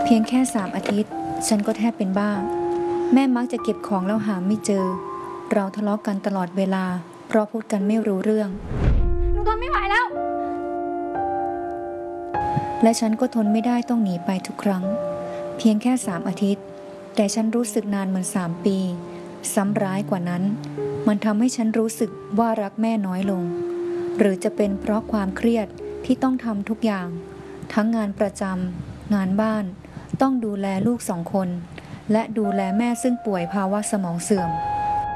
เพียงแค่3 อาทิตย์ฉันก็แทบเป็นบ้าแม่มักจะเก็บของแล้วหาไม่เจอเราทะเลาะกันตลอดเวลาเพราะพูดกันไม่รู้เรื่องหนูทนไม่ไหวแล้วและฉันก็ทนไม่ได้ต้องหนีไปทุกครั้งเพียงแค่3 อาทิตย์แต่ฉันรู้สึกนานเหมือน3 ปีซ้ำร้ายกว่านั้นมันทำให้ฉันรู้สึกว่ารักแม่น้อยลงหรือจะเป็นเพราะความเครียดที่ต้องทำทุกอย่างทั้งงานประจำงานบ้านต้องดูแลลูก2 คนและดูแลแม่ซึ่งป่วยภาวะสมองเสื่อม